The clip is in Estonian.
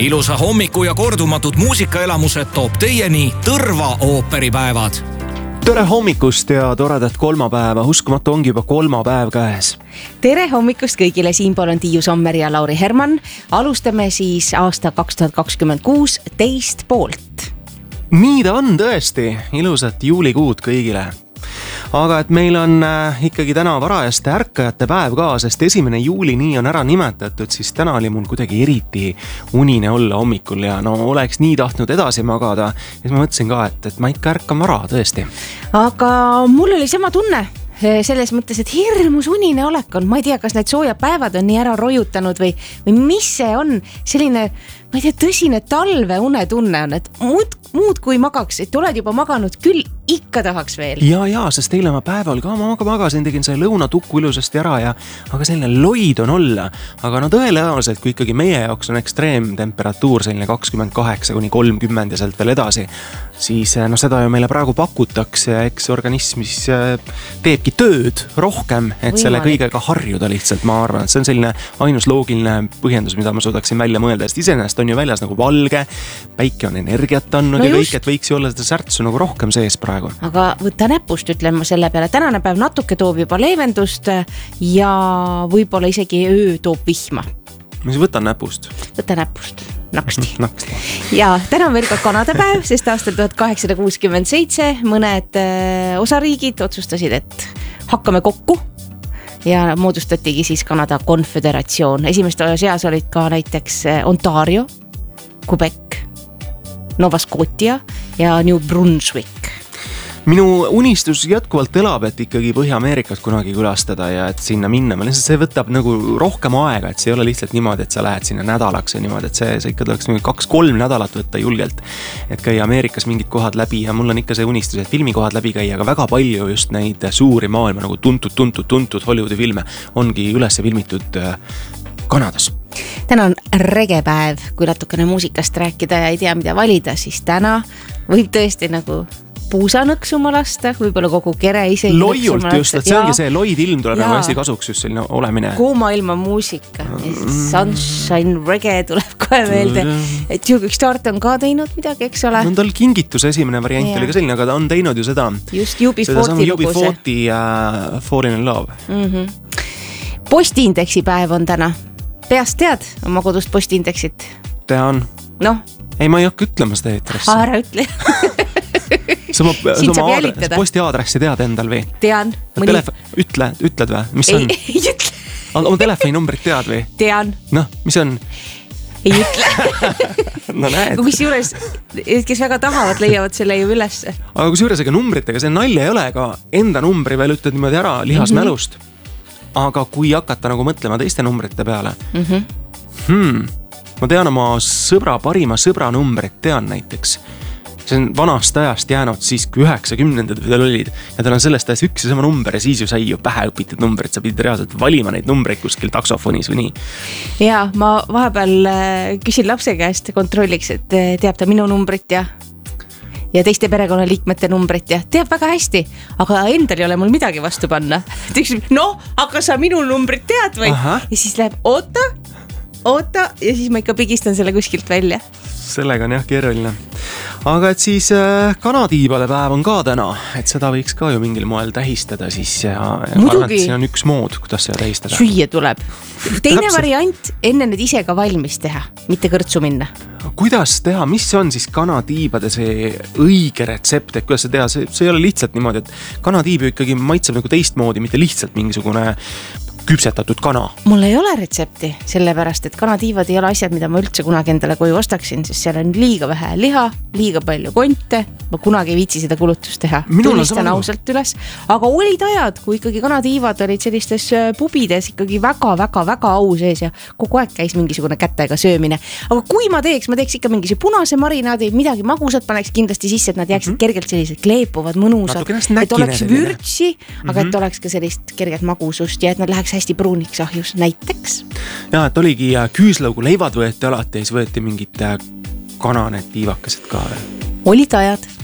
Ilusa hommiku ja kordumatud muusikaelamused toob teieni Tõrva ooperipäevad. Tere hommikust ja toredat kolmapäeva. Uskumatu ongi juba kolmapäev käes. Tere hommikust kõigile. Siinpool on Tiiu Sommer ja Lauri Herman. Alustame siis aasta 2026 teist poolt. Nii ta on tõesti. Ilusat juulikuud kõigile. Aga et meil on ikkagi täna varajaste ärkajate päev ka, sest 1. juuli nii on ära nimetatud, siis täna oli mul kuidagi eriti unine olla hommikul ja no oleks nii tahtnud edasi magada. Ja siis ma mõtlesin ka, et ma ikka ärkan vara tõesti. Aga mul oli sama tunne. Selles mõttes, et hirmus unine olek on. Ma ei tea, kas need soojad päevad on nii ära rojutanud või mis see on selline, ma ei tea, tõsine talve unetunne on, et muud kui magaks, et oled juba maganud, küll ikka tahaks veel. Ja, sest eile ma päeval ka magasin, tegin see lõunatukku ilusasti ära ja aga selline loid on olla. Aga no tõenäoliselt, kui ikkagi meie jaoks on ekstreemtemperatuur selline 28–30 ja sealt veel edasi, siis no seda ju meile praegu pakutakse ja eks organismis teebki tööd rohkem, et selle kõigega harjuda lihtsalt. Ma arvan, et see on selline ainus loogiline põhjendus, mida ma suudaksin välja mõelda, sest iseenesest on ju väljas nagu valge, päike on energiat andnud ja kõik, et võiks ju olla seda särtsu nagu rohkem sees praegu. Aga võtta näpust, ütlen ma selle peale. Tänane päev natuke toob juba leevendust ja võib-olla isegi öö toob vihma. Ma siis võtan näpust. Võta näpust. Naksti. Ja täna on veel ka Kanada päev, sest aastal 1867 mõned osariigid otsustasid, et hakkame kokku ja moodustatigi siis Kanada konföderatsioon. Esimeste seas olid ka näiteks Ontario, Quebec, Nova Scotia ja New Brunswick. Minu unistus jätkuvalt elab, et ikkagi Põhja-Ameerikat kunagi külastada ja et sinna minna. See võtab nagu rohkem aega, et see ei ole lihtsalt niimoodi, et sa lähed sinna nädalaks ja niimoodi, et see ikka tuleks 2-3 nädalat võtta julgelt, et käia Ameerikas mingid kohad läbi ja mul on ikka see unistus, et filmikohad läbi käia, aga väga palju just neid suuri maailma nagu tuntud Hollywoodi filme ongi üles filmitud Kanadas. Täna on regepäev, kui natukene muusikast rääkida ja ei tea, mida valida, siis täna võib tõesti nagu puusa nõksuma lasta, võib-olla kogu kere ise loiult just, et see ongi see loid ilm tuleb nagu hästi kasuks just selline olemine. Kuuma ilma muusika, Sunshine Reggae tuleb kohe meelde, et Jugik Start on ka teinud midagi, eks ole? No tal kingitus esimene variant oli ka selline, aga ta on teinud ju seda just UB40 UB40 Falling in Love. Postiindeksi päev on täna. Peast tead oma kodust postiindeksit? Tean. Noh. Ei, ma ei hakka ütlema seda eetrisse. Ära ütle. Sa posti aadressi tead endal või? Tean. Ütled või? Mis on? Ei ütle. Oma telefoninumbrit tead või? Tean. Noh, mis on? Ei ütle. No näed. Kus juures, kes väga tahavad, leiavad selle ju üles. Aga kus juures ega numbritega, see nalja ei ole, aga enda numbri veel ütled niimoodi ära lihasmälust. Aga kui hakata nagu mõtlema teiste numbrite peale. Ma tean oma parima sõbra numbrit, tean näiteks. See on vanast ajast jäänud siis, kui 90-ndad veel olid ja tal on sellest ajast üks ja sama number ja siis ju sai ju pähe õpitud numbrid, sa pidid reaalselt valima neid numbreid kuskil taksofonis või nii. Ja ma vahepeal küsin lapse käest kontrolliks, et teab ta minu numbrit ja teiste perekonnaliikmete numbrit ja teab väga hästi, aga endal ei ole mul midagi vastu panna. Aga sa minu numbrit tead või? Aha. Ja siis läheb, oota ja siis ma ikka pigistan selle kuskilt välja. Sellega on jah keeruline. Aga et siis kanatiibade päev on ka täna, et seda võiks ka ju mingil moel tähistada siis ja muidugi. Siin on üks mood, kuidas seda tähistada. Süüa tuleb. Teine variant, enne need ise ka valmis teha, mitte kõrtsu minna. Kuidas teha, mis on siis kanatiibade see õige retsept, et kuidas see teha, see ei ole lihtsalt niimoodi, et kanatiib ju ikkagi maitseb nagu teistmoodi, mitte lihtsalt mingisugune küpsetatud kana. Mul ei ole retsepti, sellepärast, et kanatiivad ei ole asjad, mida ma üldse kunagi endale koju ostaksin, sest seal on liiga vähe liha, liiga palju konte, ma kunagi ei viitsi seda kulutust teha. Tulistan ausalt üles, aga olid ajad, kui ikkagi kanatiivad olid sellistes pubides ikkagi väga au sees ja kogu aeg käis mingisugune kätega söömine. Aga kui ma teeks ikka mingise punase marinaadi, midagi magusat paneks kindlasti sisse, et nad jääksid kergelt sellised kleepuvad, mõnusad, et oleks vürtsi, aga et oleks ka sellist kergelt magusust ja et nad läheks hästi pruuniks ahjus näiteks. Ja, et oligi küüslaugu leivad võeti alati ja siis võeti mingid kana need tiivakesed ka. Olid ajad.